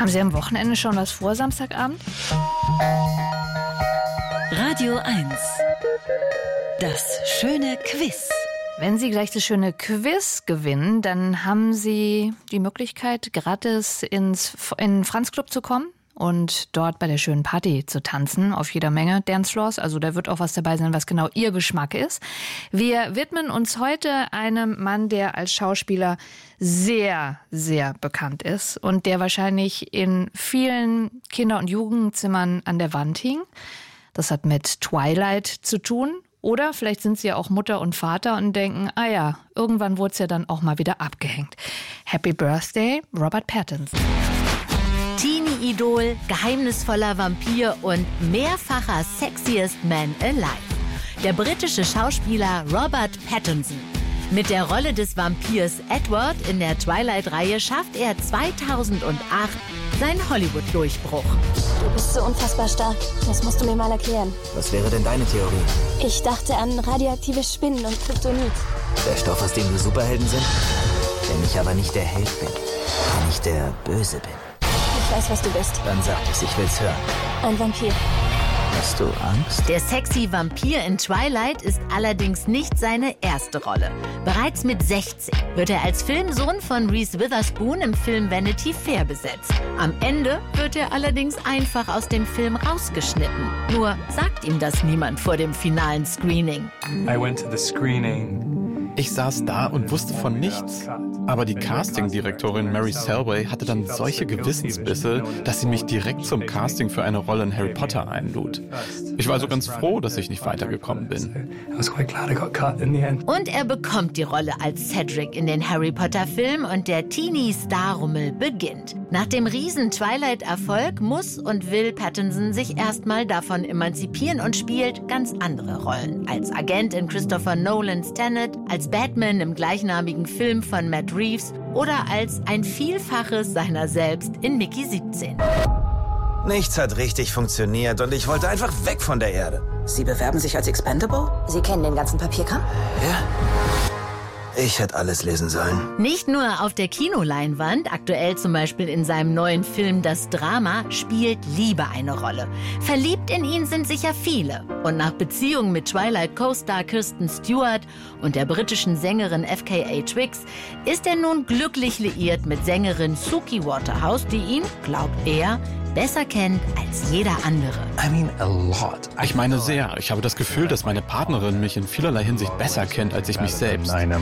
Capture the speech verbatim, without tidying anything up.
Haben Sie am Wochenende schon was vor, Samstagabend? Radio eins. Das schöne Quiz. Wenn Sie gleich das schöne Quiz gewinnen, dann haben Sie die Möglichkeit, gratis ins, in den Franz Club zu kommen und dort bei der schönen Party zu tanzen, auf jeder Menge Dancefloors. Also da wird auch was dabei sein, was genau Ihr Geschmack ist. Wir widmen uns heute einem Mann, der als Schauspieler sehr, sehr bekannt ist und der wahrscheinlich in vielen Kinder- und Jugendzimmern an der Wand hing. Das hat mit Twilight zu tun. Oder vielleicht sind Sie ja auch Mutter und Vater und denken, ah ja, irgendwann wurde es ja dann auch mal wieder abgehängt. Happy Birthday, Robert Pattinson. Teenie-Idol, geheimnisvoller Vampir und mehrfacher Sexiest Man Alive. Der britische Schauspieler Robert Pattinson. Mit der Rolle des Vampirs Edward in der Twilight-Reihe schafft er zweitausendacht seinen Hollywood-Durchbruch. Du bist so unfassbar stark. Das musst du mir mal erklären. Was wäre denn deine Theorie? Ich dachte an radioaktive Spinnen und Kryptonit. Der Stoff, aus dem wir Superhelden sind? Wenn ich aber nicht der Held bin, wenn ich der Böse bin. Ich weiß, was du bist. Dann sag es, ich will's hören. Ein Vampir. Hast du Angst? Der sexy Vampir in Twilight ist allerdings nicht seine erste Rolle. Bereits mit sechzehn wird er als Filmsohn von Reese Witherspoon im Film Vanity Fair besetzt. Am Ende wird er allerdings einfach aus dem Film rausgeschnitten. Nur sagt ihm das niemand vor dem finalen Screening. I went to the screening. Ich saß da und wusste von nichts. Aber die Castingdirektorin Mary Selway hatte dann solche Gewissensbisse, dass sie mich direkt zum Casting für eine Rolle in Harry Potter einlud. Ich war so ganz froh, dass ich nicht weitergekommen bin. Und er bekommt die Rolle als Cedric in den Harry Potter-Filmen und der Teenie-Star-Rummel beginnt. Nach dem riesen Twilight-Erfolg muss und will Pattinson sich erstmal davon emanzipieren und spielt ganz andere Rollen. Als Agent in Christopher Nolans Tenet, als Batman im gleichnamigen Film von Matt Reeves oder als ein Vielfaches seiner selbst in Mickey siebzehn. Nichts hat richtig funktioniert und ich wollte einfach weg von der Erde. Sie bewerben sich als Expendable? Sie kennen den ganzen Papierkram? Ja. Ich hätte alles lesen sollen. Nicht nur auf der Kinoleinwand, aktuell zum Beispiel in seinem neuen Film Das Drama, spielt Liebe eine Rolle. Verliebt in ihn sind sicher viele. Und nach Beziehungen mit Twilight-Co-Star Kristen Stewart und der britischen Sängerin F K A Twigs ist er nun glücklich liiert mit Sängerin Suki Waterhouse, die ihn, glaubt er, besser kennt als jeder andere. I mean a lot. Ich meine sehr. Ich habe das Gefühl, dass meine Partnerin mich in vielerlei Hinsicht besser kennt als ich mich selbst.